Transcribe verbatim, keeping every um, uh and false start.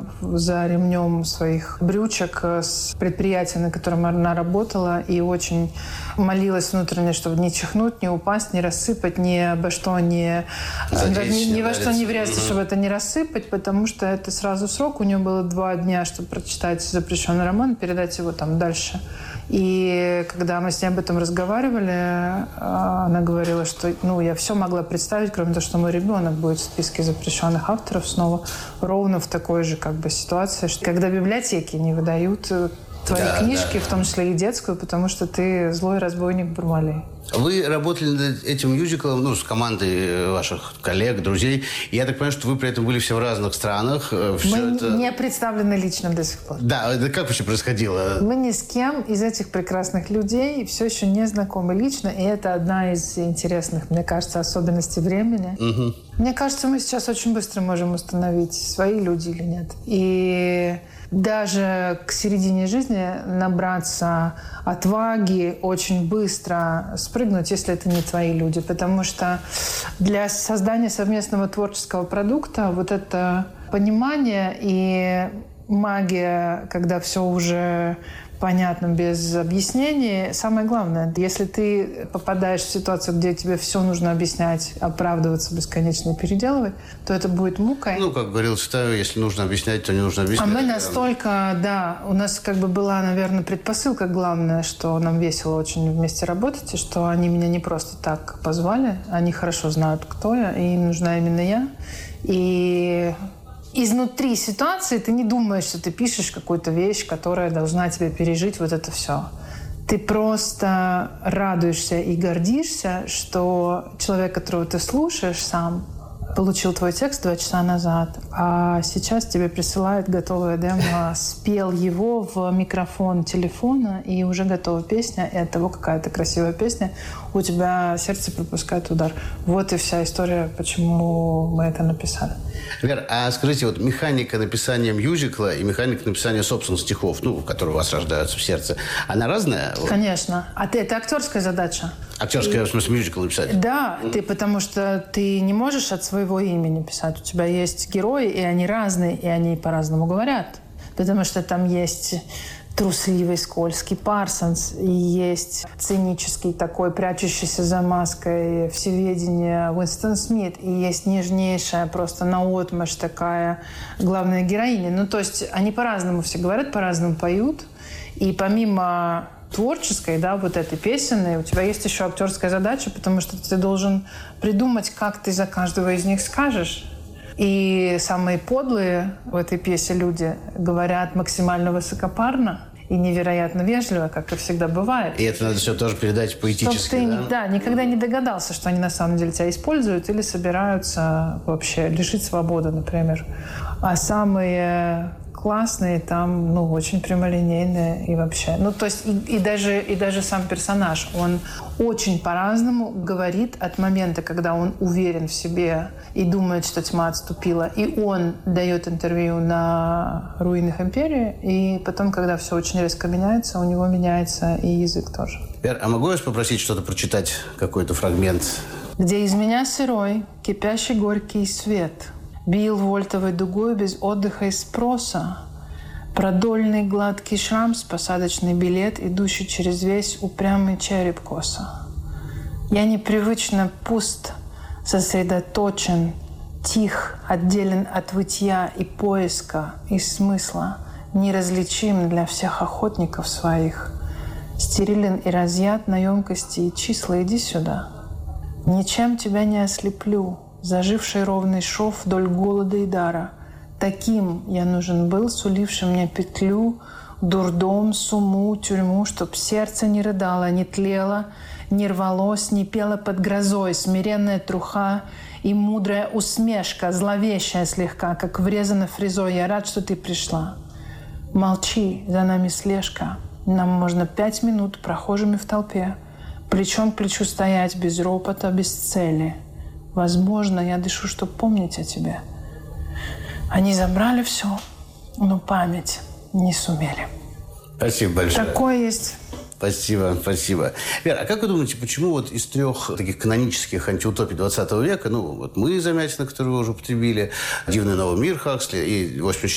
за ремнем своих брючек с предприятия, на котором она работала, и очень молилась внутренне, чтобы не чихнуть, не упасть, не рассыпать, ни обо что не... Ни, ни во что не врезаться, чтобы это не рассыпать, потому что это сразу срок. У нее было два дня, чтобы прочитать запрещенный роман, передать его там дальше. И когда мы с ней об этом разговаривали, она говорила, что ну, я все могла представить, кроме того, что мой ребенок будет в списке запрещенных авторов снова ровно в такой же как бы, ситуации, что когда библиотеки не выдают твои да, книжки, да. в том числе и детскую, потому что ты злой разбойник Бармалей. Вы работали над этим мюзиклом, ну, с командой ваших коллег, друзей. И я так понимаю, что вы при этом были все в разных странах. Все Мы это... не представлены лично до сих пор. Да, это как вообще происходило? Мы ни с кем из этих прекрасных людей все еще не знакомы лично. И это одна из интересных, мне кажется, особенностей времени. Угу. Мне кажется, мы сейчас очень быстро можем установить, свои люди или нет. И даже к середине жизни набраться отваги очень быстро спрыгнуть, если это не твои люди. Потому что для создания совместного творческого продукта вот это понимание и магия, когда все уже понятно, без объяснений, самое главное. Если ты попадаешь в ситуацию, где тебе все нужно объяснять, оправдываться бесконечно и переделывать, то это будет мукой. Ну, как говорил Цветаева, если нужно объяснять, то не нужно объяснять. А мы настолько, да, у нас как бы была, наверное, предпосылка главная, что нам весело очень вместе работать, и что они меня не просто так позвали, они хорошо знают, кто я, и им нужна именно я. И изнутри ситуации ты не думаешь, что ты пишешь какую-то вещь, которая должна тебе пережить вот это все. Ты просто радуешься и гордишься, что человек, которого ты слушаешь сам, получил твой текст два часа назад, а сейчас тебе присылает готовое демо, спел его в микрофон телефона, и уже готова песня, и от того, какая это красивая песня, у тебя сердце пропускает удар. Вот и вся история, почему мы это написали. Вера, а скажите, вот механика написания мюзикла и механика написания собственных стихов, ну, которые у вас рождаются в сердце, она разная? Конечно. А ты, это актерская задача. Актерская, и... в смысле, мюзикл написать? Да, ты, потому что ты не можешь от своего имени писать. У тебя есть герои, и они разные, и они по-разному говорят. Потому что там есть трусливый, скользкий Парсонс, и есть цинический такой, прячущийся за маской всеведение Уинстон Смит, и есть нежнейшая, просто наотмашь такая главная героиня. Ну, то есть они по-разному все говорят, по-разному поют. И помимо творческой, да, вот этой песенной, у тебя есть еще актерская задача, потому что ты должен придумать, как ты за каждого из них скажешь. И самые подлые в этой пьесе люди говорят максимально высокопарно и невероятно вежливо, как и всегда бывает. И это надо все тоже передать поэтически, Чтоб ты, да? Да, никогда не догадался, что они на самом деле тебя используют или собираются вообще лишить свободы, например. А самые классные там, ну, очень прямолинейные и вообще. Ну, то есть и, и, даже, и даже сам персонаж, он очень по-разному говорит от момента, когда он уверен в себе и думает, что тьма отступила, и он дает интервью на руинах империи, и потом, когда все очень резко меняется, у него меняется и язык тоже. Вер, а могу я вас попросить что-то прочитать, какой-то фрагмент? «Где из меня сырой, кипящий горький свет, бил вольтовой дугой без отдыха и спроса. Продольный гладкий шрамс, посадочный билет, идущий через весь упрямый череп коса. Я непривычно пуст, сосредоточен, тих, отделен от вытья и поиска, и смысла, неразличим для всех охотников своих. Стерилен и разъят на емкости и числа, иди сюда. Ничем тебя не ослеплю, заживший ровный шов вдоль голода и дара. Таким я нужен был, сулившим мне петлю, дурдом, суму, тюрьму, чтоб сердце не рыдало, не тлело, не рвалось, не пело под грозой, смиренная труха и мудрая усмешка, зловещая слегка, как врезана фрезой. Я рад, что ты пришла. Молчи, за нами слежка. Нам можно пять минут прохожими в толпе, плечом к плечу стоять без ропота, без цели. Возможно, я дышу, чтобы помнить о тебе. Они забрали все, но память не сумели». Спасибо большое. Такое есть. Спасибо, спасибо. Вера, а как вы думаете, почему вот из трех таких канонических антиутопий двадцатого века, ну, вот «Мы» Замятина, которую вы уже употребили, «Дивный новый мир» Хаксли и «восемьдесят